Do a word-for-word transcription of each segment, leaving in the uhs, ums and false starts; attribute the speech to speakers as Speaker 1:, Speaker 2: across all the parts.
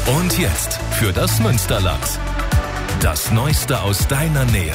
Speaker 1: Und jetzt für das Münsterland. Das Neueste aus deiner Nähe.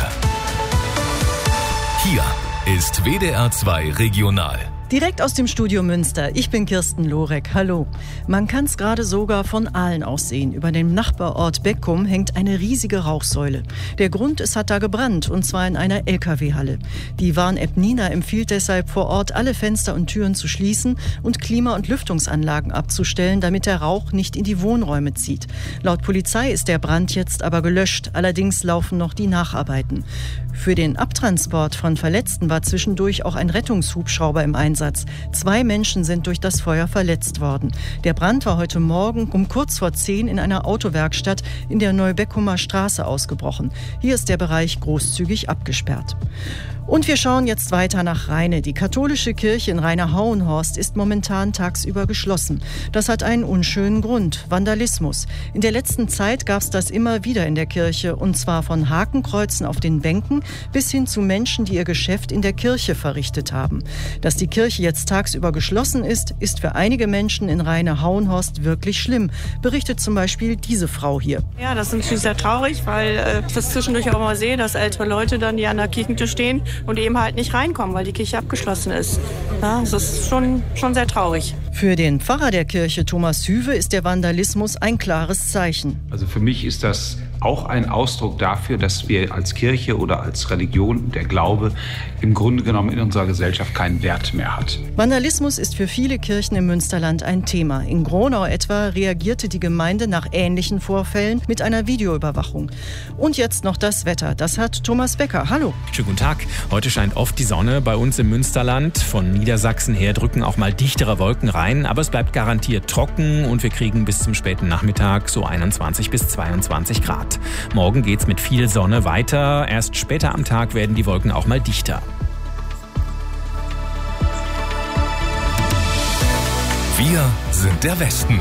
Speaker 1: Hier ist W D R zwei Regional.
Speaker 2: Direkt aus dem Studio Münster. Ich bin Kirsten Lorek. Hallo. Man kann es gerade sogar von Aalen aus sehen. Über dem Nachbarort Beckum hängt eine riesige Rauchsäule. Der Grund, es hat da gebrannt, und zwar in einer L K W-Halle. Die Warn-App Nina empfiehlt deshalb vor Ort, alle Fenster und Türen zu schließen und Klima- und Lüftungsanlagen abzustellen, damit der Rauch nicht in die Wohnräume zieht. Laut Polizei ist der Brand jetzt aber gelöscht. Allerdings laufen noch die Nacharbeiten. Für den Abtransport von Verletzten war zwischendurch auch ein Rettungshubschrauber im Einsatz. Zwei Menschen sind durch das Feuer verletzt worden. Der Brand war heute Morgen um kurz vor zehn in einer Autowerkstatt in der Neubeckumer Straße ausgebrochen. Hier ist der Bereich großzügig abgesperrt. Und wir schauen jetzt weiter nach Rheine. Die katholische Kirche in Rheine-Hauenhorst ist momentan tagsüber geschlossen. Das hat einen unschönen Grund: Vandalismus. In der letzten Zeit gab es das immer wieder in der Kirche, und zwar von Hakenkreuzen auf den Bänken bis hin zu Menschen, die ihr Geschäft in der Kirche verrichtet haben. Dass die Kirche jetzt tagsüber geschlossen ist, ist für einige Menschen in Rheine-Hauenhorst wirklich schlimm, berichtet zum Beispiel diese Frau hier.
Speaker 3: Ja, das ist natürlich sehr traurig, weil äh, ich das zwischendurch auch mal sehe, dass ältere Leute dann, die an der Kirchentür stehen und eben halt nicht reinkommen, weil die Kirche abgeschlossen ist. Ja, das ist schon, schon sehr traurig.
Speaker 2: Für den Pfarrer der Kirche, Thomas Hüwe, ist der Vandalismus ein klares Zeichen.
Speaker 4: Also für mich ist das auch ein Ausdruck dafür, dass wir als Kirche oder als Religion, der Glaube, im Grunde genommen in unserer Gesellschaft keinen Wert mehr hat.
Speaker 2: Vandalismus ist für viele Kirchen im Münsterland ein Thema. In Gronau etwa reagierte die Gemeinde nach ähnlichen Vorfällen mit einer Videoüberwachung. Und jetzt noch das Wetter. Das hat Thomas Becker. Hallo.
Speaker 5: Schönen guten Tag. Heute scheint oft die Sonne bei uns im Münsterland. Von Niedersachsen her drücken auch mal dichtere Wolken rein. Aber es bleibt garantiert trocken und wir kriegen bis zum späten Nachmittag so einundzwanzig bis zweiundzwanzig Grad. Morgen geht's mit viel Sonne weiter. Erst später am Tag werden die Wolken auch mal dichter.
Speaker 1: Wir sind der Westen.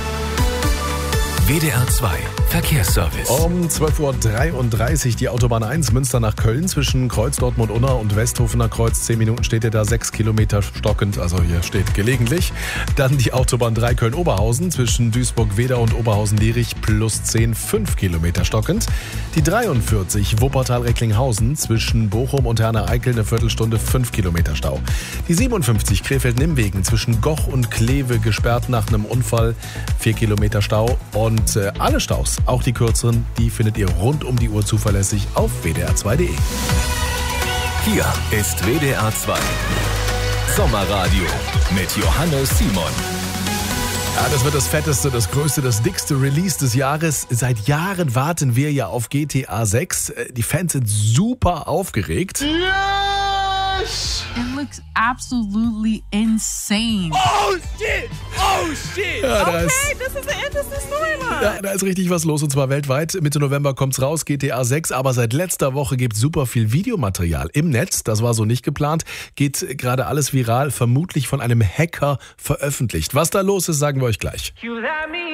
Speaker 1: W D R zwei Verkehrsservice.
Speaker 6: Um zwölf Uhr dreiunddreißig die Autobahn eins Münster nach Köln zwischen Kreuz Dortmund-Unna und Westhofener Kreuz. zehn Minuten steht ihr da, sechs Kilometer stockend, also hier steht gelegentlich. Dann die Autobahn drei Köln-Oberhausen zwischen Duisburg-Wedau und Oberhausen-Lierich plus zehn, fünf Kilometer stockend. Die dreiundvierzig Wuppertal-Recklinghausen zwischen Bochum und Herne-Eickel eine Viertelstunde, fünf Kilometer Stau. Die siebenundfünfzig Krefeld-Nimmwegen zwischen Goch und Kleve gesperrt nach einem Unfall, vier Kilometer Stau. Und äh, alle Staus, auch die kürzeren, die findet ihr rund um die Uhr zuverlässig auf w d r zwei punkt d e.
Speaker 1: Hier ist W D R zwei Sommerradio mit Johannes Simon.
Speaker 6: Ja, das wird das fetteste, das größte, das dickste Release des Jahres. Seit Jahren warten wir ja auf G T A sechs. Die Fans sind super aufgeregt.
Speaker 7: Yes! It looks absolutely insane.
Speaker 6: Oh shit! Oh shit! Ja,
Speaker 3: Okay,
Speaker 6: ist,
Speaker 3: das ist der älteste Spoiler.
Speaker 6: ja, da ist richtig was los, und zwar weltweit. Mitte November kommt's raus, G T A sechs. Aber seit letzter Woche gibt's super viel Videomaterial im Netz. Das war so nicht geplant. Geht gerade alles viral, vermutlich von einem Hacker veröffentlicht. Was da los ist, sagen wir euch gleich.